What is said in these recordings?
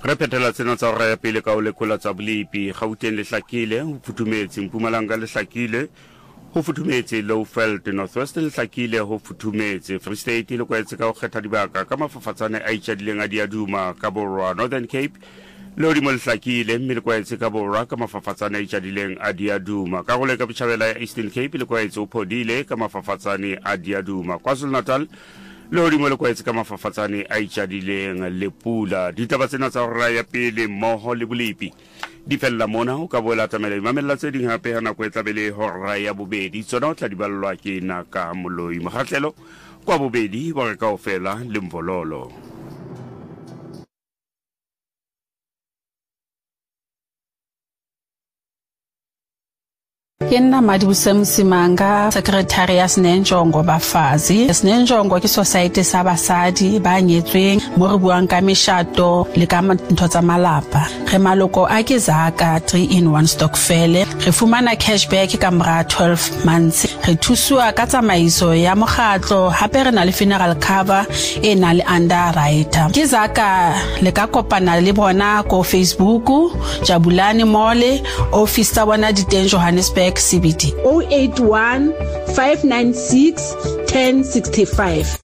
Re phetela tsena tsa hora ya pele ka o lekola tsa Bolepi, Gauteng le hlakile, ho futhumetse, Mpumalanga le hlakile, ho futhumetse Lowveld, Northwest le hlakile, ho futhumetse, Free State le kwaetse ka ho kgetha dibaka ka mafafatsane a itjadileng a diaduma ka Borwa, Northern Cape le hodimo le hlakile, mme le kwaetse ka Borwa ka mafafatsane a itjadileng a diaduma, karolo ka Botjhabela ya Eastern Cape le kwaetse o phodile ka mafafatsane a diaduma, KwaZulu-Natal le hodimo le kwaetse ka mafafatsane a itjadileng le pula. Ditaba tsena tsa hora ya pele mmoho le Bolepi di fella mona, o ka boela tamela imamela tse ding hape ha nako e tlabele hora ya bobedi, tsona o tla di ballwa ke Naka Moloi. Mokgahlelo kwa bobedi wa re kaofela le Mvololo. Kena Madibusemsimanga, Secretary ya Senenjongo Bafazi. Senenjongo ke society sa basadi ba nyetsweng mo re buang ka meshato le ka ntho tsa malapa. Re maloko a ke Zaka 3-in-1 stokvel. Re fumana cashback ka mora 12 months. Re thuswa ka tsamaiso ya mokgatlo, hape re na le funeral cover e na le underwriter. Ke Zaka le ka kopana le bona ko Facebook, Jabulani Mall, office tsa bona di teng Johannesburg CBD. 081 596 1065.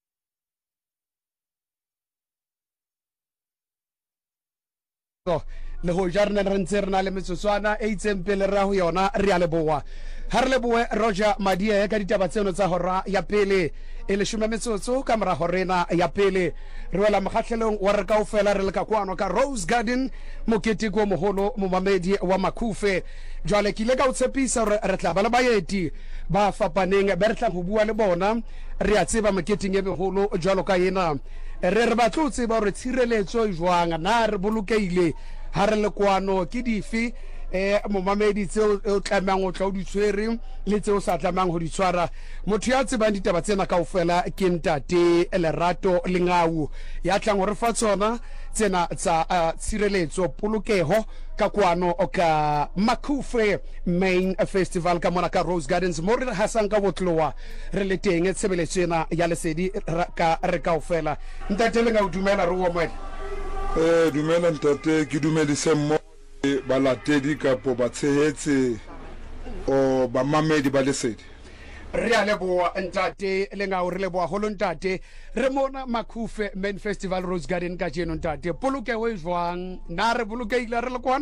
Le ho jarna re ntse re na le metsotswana e itseng pele ra ho yona re a leboa ha re leboe Roger Madia ka ditaba tseno tsa hora ya pele e le shome metsotso ka mora horena ya pele re wela mokgahlelong wa re kaofela re le ka kwano ka Rose Garden mokete go moholo momamedi wa Makhufe. Jwale ke ile ka o tshepisa re tla ba le baeti ba fapaneng be re tla go bua le bona re a tseba moketeng e beholo jwalo ka yena re batla o tseba re tshireletso jwang na re bolokeile ha re le kwano ke dife momamedi tseo o tlamang o tla o di tshwere le tseo sa tlamang ho di tshwara. Motho ya tsebang ditaba tsena kaofela ke Ntate Lerato Lengau ya tlang hore fa tsona tsena tsa tshireletso polokeho ka kwano o ka Makhufe Main Festival ka mona ka Rose Gardens mo re hasang ka botloa re le teng tshebeletso ena ya lesedi ka re kaofela. Ntate Lengau dumela re o mo dumela ntate ke dumedise mo balatedi kapo ba tshehetse o ba mamedi ba lesedi. Re a leboa Ntate Lengau, re leboa holo ntate. Re mona Makhufe Main Festival Rose Garden ka jeno ntate polokeho e jwang na re bolokeile re le kwana?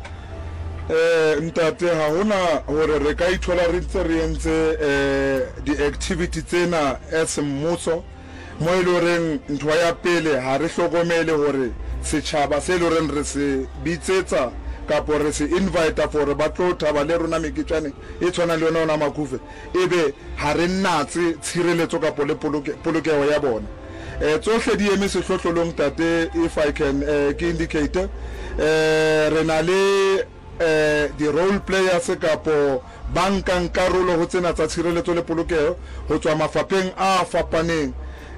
Ntate ha hona hore re ka ithola re ntse re entse di activity tsena as mmuso mo e loreng ntwa ya pele ha re hlokomele hore setjhaba se loreng re se bitsetsa kapo re se invite for ba tlo thaba le rona meketjane e tshwana le yona ona Makhufe ebe ha re nnatse tshireletso kapo le polokeho ya bona tsohle di eme sehlohlolong tate if I can ke indicate re na le di role players kapo bankang karolo ho tsena tsa tshireletso le polokeho ho tswa mafapeng a fapaneng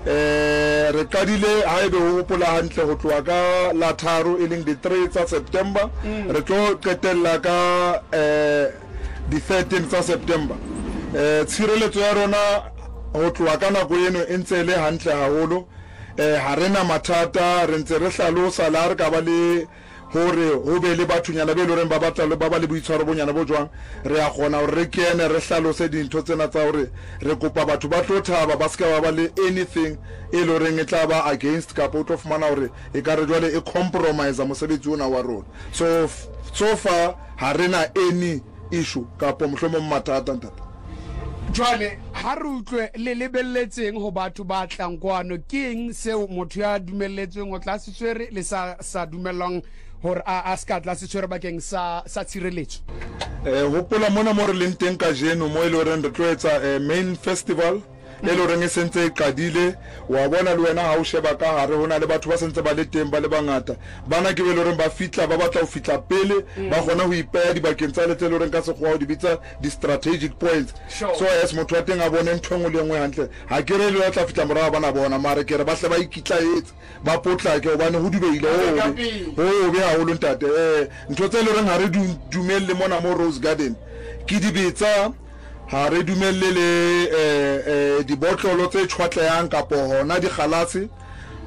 re kadile ha ebe ho hopola hantle ho tloa ka la 3 e leng di 3 tsa September re tlo qetella ka di 13 tsa September tshireletso ya rona ho tloa ka nako eno e ntse le hantle haholo ha rena mathata re ntse re hlalosa la re ka ba le hore ho be le bathunyana be loreng ba batla le ba ba le boitshwaro bonyana bo jwang re a gona hore re kene re hlalose dintho tsena tsa hore re kopa batho ba tlo thaba ba ska ba le anything e loreng e tla ba against ka po tlo fumana hore e ka re jwale e compromise mosebetsi ona wa rona so far ha rena any issue ka po mohlomong mathata ntate. Jwale ha re utlwe le lebelletseng ho batho ba tlang kwano ke eng seo motho ya dumelletsweng o tla se tshwere le sa dumellang hore a ska tla se tshwere bakeng sa tshireletso? Hopola mona mo re leng teng ka jeno mo e loreng re tlo etsa main festival e loreng e sentse e qadile wa bona le wena ha o sheba ka hare hona le batho ba sentse ba le teng ba le bangata bana ke be loreng ba fitla ba batla ho fitla pele ba gona ho ipeya dibakeng tsa letse loreng ka sekgwa ho di bitsa di strategic points so as motho wa teng a bone ntho ngwe le ngwe hantle ha ke re le tla fitla morao bana bona mare ke re ba hle ba ikitlaetse ba potla ke hobane ho dubeile ho be haholo ntate ntho tse loreng ha re dumelle mona mo Rose Garden ke dibetsa ha re dumelle le di botlolo tse tshwatleyang kapo hona di khalasi